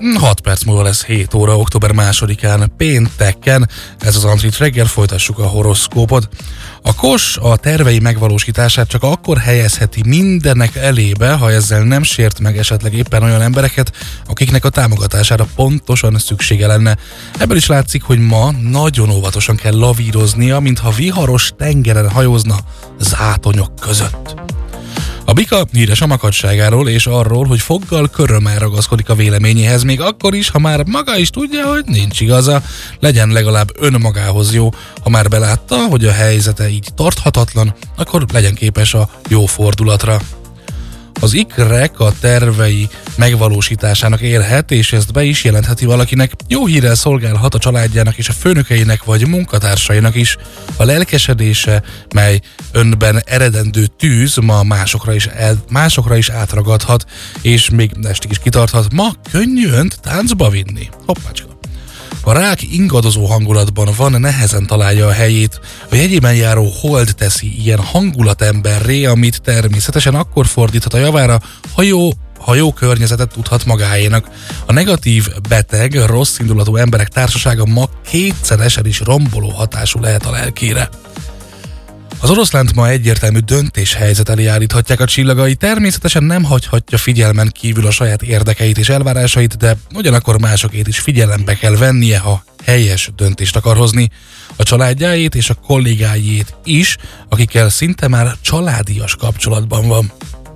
6 perc múlva lesz 7 óra, október 2-án, pénteken. Ez az Antrit reggel, folytassuk a horoszkópot. A Kos a tervei megvalósítását csak akkor helyezheti mindennek elébe, ha ezzel nem sért meg esetleg éppen olyan embereket, akiknek a támogatására pontosan szüksége lenne. Ebből is látszik, hogy ma nagyon óvatosan kell lavíroznia, mintha viharos tengeren hajózna zátonyok között. A bika híres a makadságáról és arról, hogy foggal körömmel ragaszkodik a véleményéhez, még akkor is, ha már maga is tudja, hogy nincs igaza, legyen legalább önmagához jó. Ha már belátta, hogy a helyzete így tarthatatlan, akkor legyen képes a jó fordulatra. Az ikrek a tervei megvalósításának élhet, és ezt be is jelentheti valakinek. Jó hírrel szolgálhat a családjának és a főnökeinek vagy munkatársainak is. A lelkesedése, mely önben eredendő tűz, ma másokra is átragadhat, és még estig is kitarthat. Ma könnyű önt táncba vinni. Hoppácska. A rák ingadozó hangulatban van, nehezen találja a helyét. A jegyében járó hold teszi ilyen hangulatemberré, amit természetesen akkor fordíthat a javára, ha jó környezetet tudhat magáénak. A negatív, beteg, rossz indulatú emberek társasága ma kétszeresen is romboló hatású lehet a lelkére. Az oroszlánt ma egyértelmű döntéshelyzet elé állíthatják a csillagai, természetesen nem hagyhatja figyelmen kívül a saját érdekeit és elvárásait, de ugyanakkor másokét is figyelembe kell vennie, ha helyes döntést akar hozni. A családjáét és a kollégájét is, akikkel szinte már családias kapcsolatban van.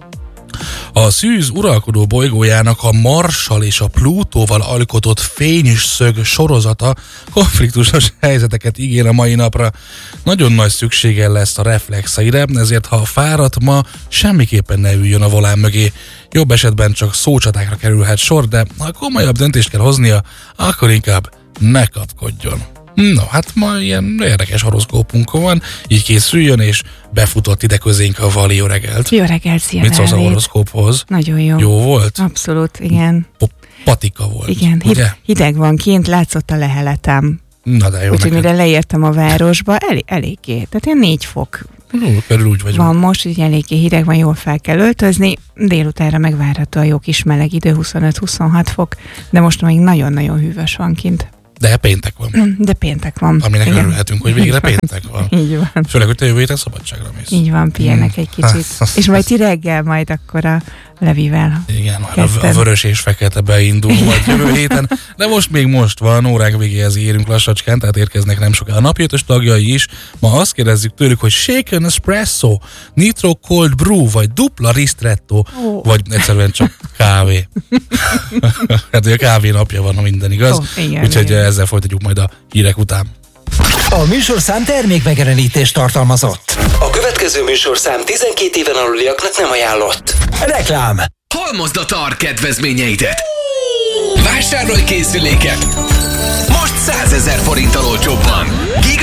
A szűz uralkodó bolygójának a Marssal és a Plutóval alkotott fényes szög sorozata konfliktusos helyzeteket ígér a mai napra. Nagyon nagy szüksége lesz a reflexeire, ezért ha fáradt ma, semmiképpen ne üljön a volán mögé. Jobb esetben csak szócsatákra kerülhet sor, de ha komolyabb döntést kell hoznia, akkor inkább ne kapkodjon. No, hát ma ilyen érdekes horoszkópunk van, így készüljön, és befutott ide közénk a Vali. Jó reggelt! Jó reggelt, szia! Mit szólsz a horoszkóphoz? Nagyon jó. Jó volt? Abszolút, igen. Patika volt. Igen, hideg van kint, látszott a leheletem. Na de jó. Úgyhogy mire leértem a városba, eléggé, tehát ilyen 4 fok. Körül úgy vagyunk. Van most, így eléggé hideg van, jól fel kell öltözni. Délutánra megvárható a jó kis meleg idő, 25-26 fok, de most még nagyon-nagyon hűvös van kint. De péntek van. De péntek van. Aminek igen. Örülhetünk, hogy végre péntek van. Így van. Főleg, hogy te jövő héten szabadságra mész. Így van, pihenek egy kicsit. És majd ti reggel majd akkor a Levivel. Igen, a vörös és fekete beindul majd jövő héten, de most van, órák végéhez érünk lassacskán, tehát érkeznek nem soká a napjötös tagjai is. Ma azt kérdezzük tőlük, hogy shaken espresso, nitro cold brew, vagy dupla ristretto, vagy egyszerűen csak kávé. Hát a kávé napja van, ha minden igaz. Úgyhogy ezzel folytatjuk majd a hírek után. A műsorszám termékmegjelenítést tartalmazott. A következő műsorszám 12 éven aluliaknak nem ajánlott. Reklám. Halmozd a TAR kedvezményeidet. Vásárolj készüléket. Most 100 000 forinttal olcsóbban.